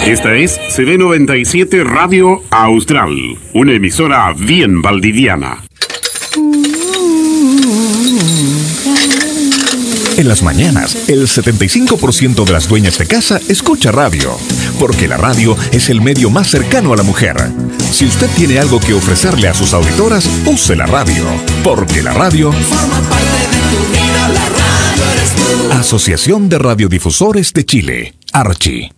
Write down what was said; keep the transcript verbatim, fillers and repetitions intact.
Esta es C D noventa y siete Radio Austral, una emisora bien valdiviana. En las mañanas, el setenta y cinco por ciento de las dueñas de casa escucha radio, porque la radio es el medio más cercano a la mujer. Si usted tiene algo que ofrecerle a sus auditoras, use la radio, porque la radio forma parte de tu vida, la radio eres tú. Asociación de Radiodifusores de Chile, Archi.